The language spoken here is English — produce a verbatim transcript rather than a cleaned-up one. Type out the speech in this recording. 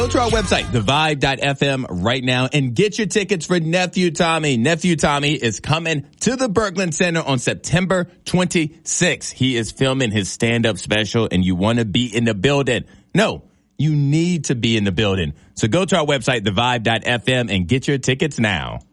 Go to our website, the vibe dot f m right now and get your tickets for Nephew Tommy. Nephew Tommy is coming to the Berglund Center on September twenty-sixth. He is filming his stand-up special and you want to be in the building. No, you need to be in the building. So go to our website, the vibe dot f m and get your tickets now.